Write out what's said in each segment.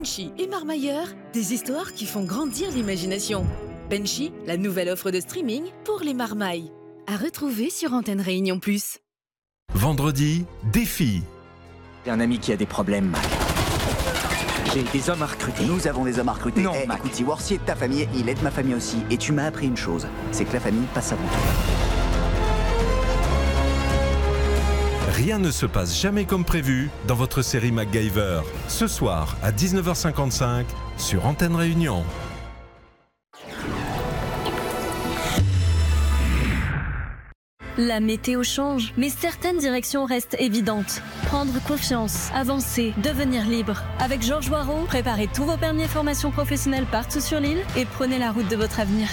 Benchy et Marmailleur, des histoires qui font grandir l'imagination. Benchy, la nouvelle offre de streaming pour les marmailles. À retrouver sur Antenne Réunion Plus. Vendredi, défi. J'ai un ami qui a des problèmes, Mac. J'ai des hommes à recruter. Nous avons des hommes à recruter. Non, Mac. Écoute, si Worcy est de ta famille, il est de ma famille aussi. Et tu m'as appris une chose, c'est que la famille passe avant tout. Rien ne se passe jamais comme prévu dans votre série MacGyver. Ce soir à 19h55 sur Antenne Réunion. La météo change, mais certaines directions restent évidentes. Prendre confiance, avancer, devenir libre. Avec Georges Boireau, préparez tous vos permis et formations professionnelles partout sur l'île et prenez la route de votre avenir.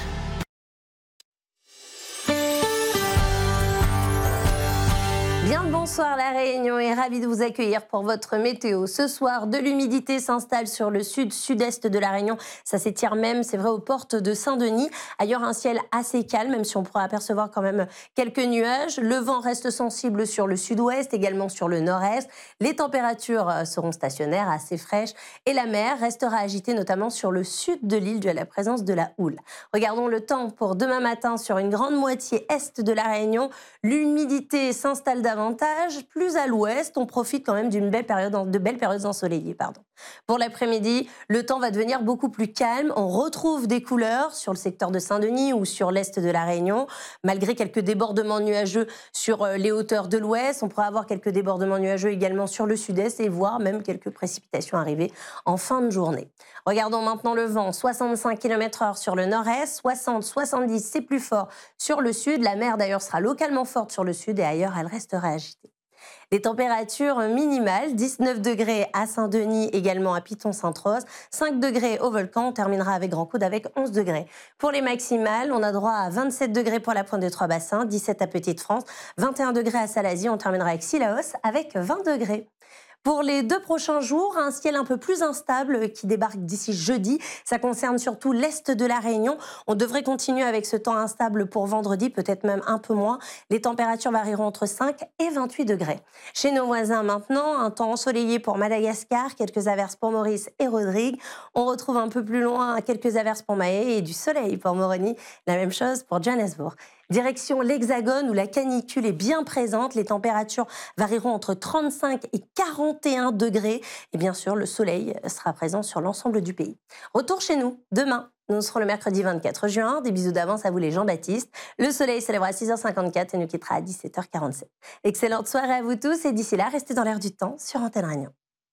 Bien le bonsoir, La Réunion est ravie de vous accueillir pour votre météo. Ce soir, de l'humidité s'installe sur le sud-sud-est de La Réunion. Ça s'étire même, c'est vrai, aux portes de Saint-Denis. Ailleurs, un ciel assez calme, même si on pourra apercevoir quand même quelques nuages. Le vent reste sensible sur le sud-ouest, également sur le nord-est. Les températures seront stationnaires, assez fraîches. Et la mer restera agitée, notamment sur le sud de l'île, dû à la présence de la houle. Regardons le temps pour demain matin sur une grande moitié est de La Réunion. L'humidité s'installe davantage. Plus à l'ouest, on profite quand même de belles périodes ensoleillées. Pour l'après-midi, le temps va devenir beaucoup plus calme. On retrouve des couleurs sur le secteur de Saint-Denis ou sur l'est de La Réunion. Malgré quelques débordements nuageux sur les hauteurs de l'ouest, on pourra avoir quelques débordements nuageux également sur le sud-est et voire même quelques précipitations arriver en fin de journée. Regardons maintenant le vent, 65 km/h sur le nord-est, 60-70 c'est plus fort sur le sud. La mer d'ailleurs sera localement forte sur le sud et ailleurs elle restera agitée. Les températures minimales, 19 degrés à Saint-Denis, également à Piton-Sainte-Rose, 5 degrés au Volcan, on terminera avec Grand Coude avec 11 degrés. Pour les maximales, on a droit à 27 degrés pour la Pointe des Trois-Bassins, 17 à Petite-France, 21 degrés à Salazie, on terminera avec Sillaos avec 20 degrés. Pour les 2 prochains jours, un ciel un peu plus instable qui débarque d'ici jeudi. Ça concerne surtout l'est de La Réunion. On devrait continuer avec ce temps instable pour vendredi, peut-être même un peu moins. Les températures varieront entre 5 et 28 degrés. Chez nos voisins maintenant, un temps ensoleillé pour Madagascar, quelques averses pour Maurice et Rodrigue. On retrouve un peu plus loin quelques averses pour Mahé et du soleil pour Moroni. La même chose pour Johannesburg. Direction l'Hexagone où la canicule est bien présente. Les températures varieront entre 35 et 41 degrés. Et bien sûr, le soleil sera présent sur l'ensemble du pays. Retour chez nous demain. Nous serons le mercredi 24 juin. Des bisous d'avance à vous les Jean-Baptiste. Le soleil se lèvera à 6h54 et nous quittera à 17h47. Excellente soirée à vous tous et d'ici là, restez dans l'air du temps sur Antenne Réunion.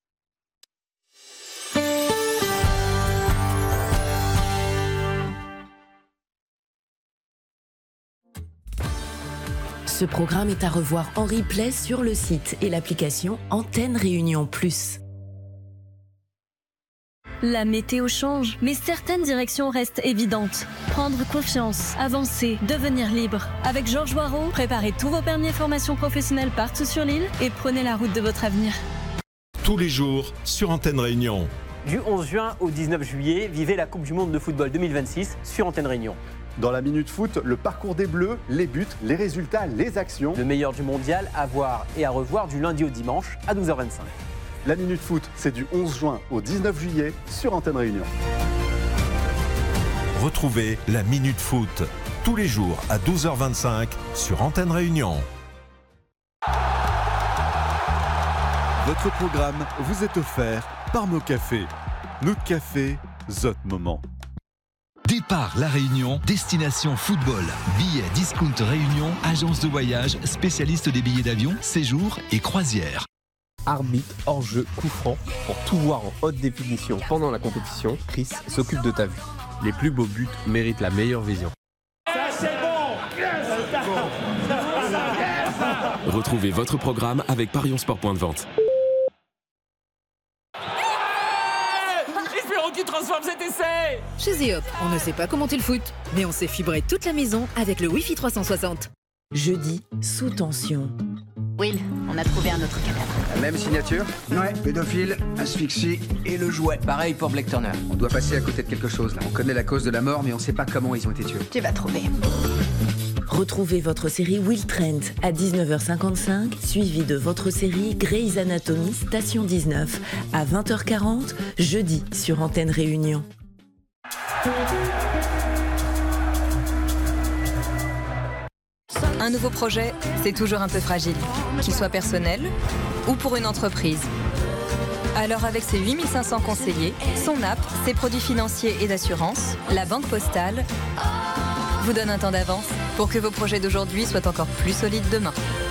Ce programme est à revoir en replay sur le site et l'application Antenne Réunion Plus. La météo change, mais certaines directions restent évidentes. Prendre confiance, avancer, devenir libre. Avec Georges Boireau, préparez tous vos permis et formations professionnelles partout sur l'île et prenez la route de votre avenir. Tous les jours sur Antenne Réunion. Du 11 juin au 19 juillet, vivez la Coupe du Monde de football 2026 sur Antenne Réunion. Dans la Minute Foot, le parcours des Bleus, les buts, les résultats, les actions. Le meilleur du mondial à voir et à revoir du lundi au dimanche à 12h25. La Minute Foot, c'est du 11 juin au 19 juillet sur Antenne Réunion. Retrouvez la Minute Foot tous les jours à 12h25 sur Antenne Réunion. Votre programme vous est offert par Mocafé. Notre café, Zot Moment. Départ La Réunion, destination football. Billets Discount Réunion, agence de voyage, spécialiste des billets d'avion, séjours et croisières. Arbitre, hors-jeu, coup franc. Pour tout voir en haute définition pendant la compétition, Chris s'occupe de ta vue. Les plus beaux buts méritent la meilleure vision. Ça c'est bon. Retrouvez votre programme avec Parionssport Point de Vente. Qui transforme cet essai. Chez Zeop, on ne sait pas comment tu le foot, mais on sait fibrer toute la maison avec le Wi-Fi 360. Jeudi, sous tension. Will, on a trouvé un autre cadavre. La même signature? Ouais, pédophile, asphyxie et le jouet. Pareil pour Blake Turner. On doit passer à côté de quelque chose là. On connaît la cause de la mort, mais on sait pas comment ils ont été tués. Tu vas trouver. Retrouvez votre série Will Trent à 19h55, suivi de votre série Grey's Anatomy Station 19 à 20h40, jeudi sur Antenne Réunion. Un nouveau projet, c'est toujours un peu fragile, qu'il soit personnel ou pour une entreprise. Alors avec ses 8500 conseillers, son app, ses produits financiers et d'assurance, la Banque Postale vous donne un temps d'avance pour que vos projets d'aujourd'hui soient encore plus solides demain.